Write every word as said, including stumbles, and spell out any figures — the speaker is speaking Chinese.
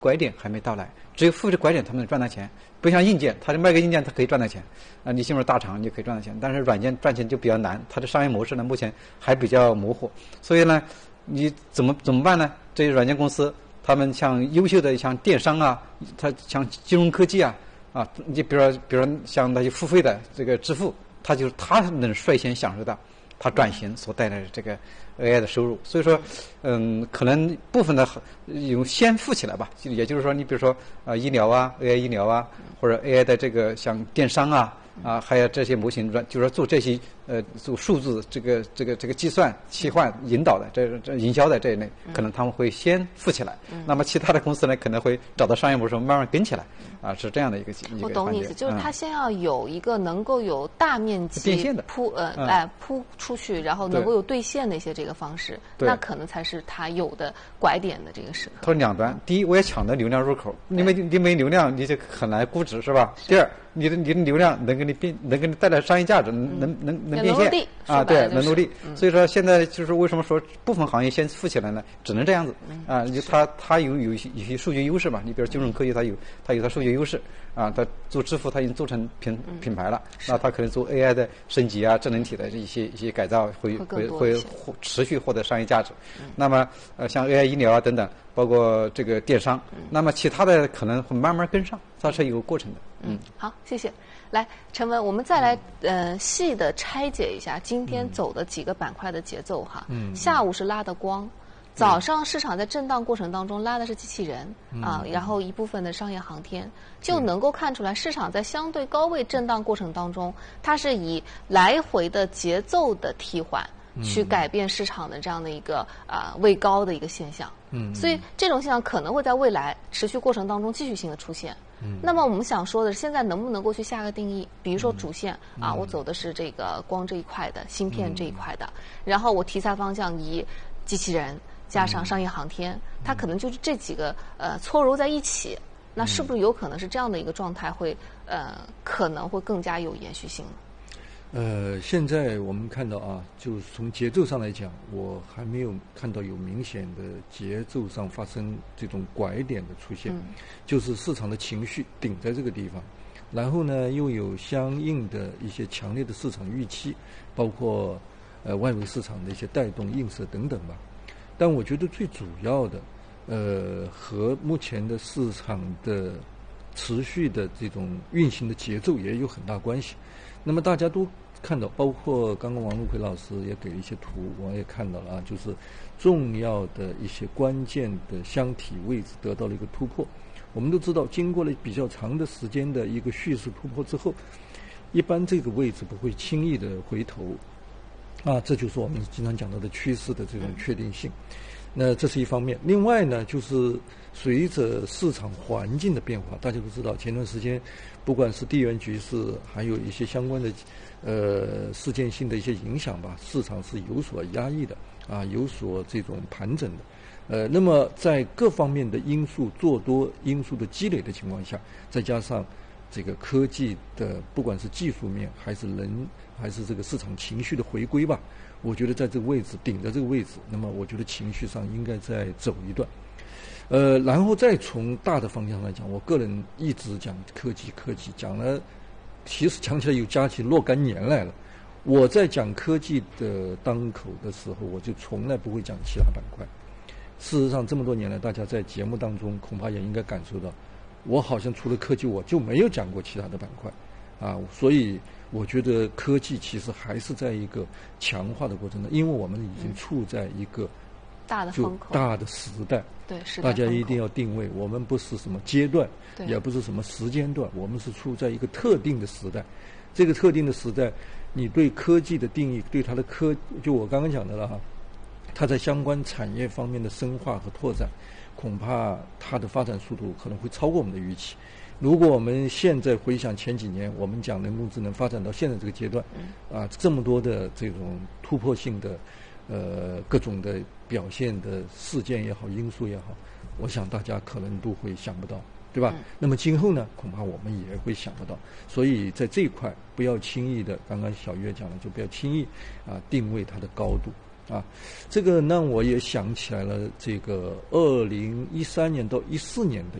拐点还没到来，只有付费的拐点他们能赚到钱。不像硬件，它卖个硬件它可以赚到钱啊，你进入大厂你就可以赚到钱。但是软件赚钱就比较难，它的商业模式呢目前还比较模糊。所以呢，你怎么怎么办呢？这些软件公司，他们像优秀的像电商啊，它像金融科技啊啊，你比如说比如说像那些付费的这个支付，它就是它能率先享受到它转型所带来的这个 A I 的收入。所以说，嗯，可能部分的有先富起来吧，也就是说，你比如说啊、呃，医疗啊 ，A I 医疗啊，或者 A I 的这个像电商啊。啊，还有这些模型，就是说做这些呃做数字这个这个这个计算、切换、引导的这这营销的这一类，可能他们会先富起来。嗯、那么其他的公司呢，可能会找到商业模式，慢慢跟起来。啊，是这样的一个一个。 我懂你意思，就是他先要有一个能够有大面积变现的铺呃哎、嗯、铺出去，然后能够有兑现的一些这个方式，那可能才是他有的拐点的这个时刻。 它是两端，第一，我也抢得流量入口，因为你没流量，你就很难估值，是吧？第二，你的你的流量能给你变，能给你带来商业价值，能能能能变现啊，对，能落地。所以说现在就是为什么说部分行业先富起来呢？只能这样子啊，就它它有有一些有些数据优势嘛，你比如金融科技，它有它有它数据优势啊，它做支付它已经做成品品牌了，那它可能做 A I 的升级啊、智能体的一些一些改造，会会会持续获得商业价值。那么呃像 A I 医疗啊等等，包括这个电商，那么其他的可能会慢慢跟上，它是有个过程的。 嗯，好，谢谢。来，陈文，我们再来呃细的拆解一下今天走的几个板块的节奏哈。嗯。下午是拉的光，早上市场在震荡过程当中拉的是机器人、嗯、啊，然后一部分的商业航天，就能够看出来市场在相对高位震荡过程当中，它是以来回的节奏的替换。去改变市场的这样的一个啊、呃、位高的一个现象，嗯，所以这种现象可能会在未来持续过程当中继续性的出现。嗯，那么我们想说的是，现在能不能够去下个定义？比如说主线、嗯、啊，我走的是这个光这一块的芯片这一块的，嗯、然后我题材方向以机器人加上商业航天，嗯、它可能就是这几个呃搓揉在一起，那是不是有可能是这样的一个状态会呃可能会更加有延续性呢？ 呃，现在我们看到啊，就是从节奏上来讲，我还没有看到有明显的节奏上发生这种拐点的出现，嗯、就是市场的情绪顶在这个地方，然后呢又有相应的一些强烈的市场预期，包括呃外围市场的一些带动映射等等吧。但我觉得最主要的，呃，和目前的市场的持续的这种运行的节奏也有很大关系。那么大家都看到，包括刚刚王路奎老师也给了一些图，我也看到了啊，就是重要的一些关键的箱体位置得到了一个突破。我们都知道，经过了比较长的时间的一个蓄势突破之后，一般这个位置不会轻易的回头啊，这就是我们经常讲到的趋势的这种确定性。那这是一方面，另外呢，就是随着市场环境的变化，大家都知道，前段时间不管是地缘局势，还有一些相关的呃事件性的一些影响吧，市场是有所压抑的啊，有所这种盘整的。呃，那么在各方面的因素做多因素的积累的情况下，再加上这个科技的不管是技术面还是人还是这个市场情绪的回归吧，我觉得在这个位置顶着这个位置，那么我觉得情绪上应该再走一段。呃，然后再从大的方向来讲，我个人一直讲科技科技，讲了其实讲起来有加起若干年来了。我在讲科技的当口的时候，我就从来不会讲其他板块。事实上这么多年来，大家在节目当中恐怕也应该感受到，我好像除了科技我就没有讲过其他的板块啊，所以我觉得科技其实还是在一个强化的过程中，因为我们已经处在一个大的风口、 大的时代， 对，是大家一定要定位，我们不是什么阶段，也不是什么时间段，我们是处在一个特定的时代。这个特定的时代，你对科技的定义，对它的科，就我刚刚讲的了哈，它在相关产业方面的深化和拓展，恐怕它的发展速度可能会超过我们的预期。如果我们现在回想前几年，我们讲人工智能发展到现在这个阶段，啊，这么多的这种突破性的，呃，各种的表现的事件也好，因素也好，我想大家可能都会想不到，对吧？嗯、那么今后呢，恐怕我们也会想不到。所以在这一块，不要轻易的，刚刚小月讲了，就不要轻易啊定位它的高度啊，这个让我也想起来了，这个二零一三年到一四年的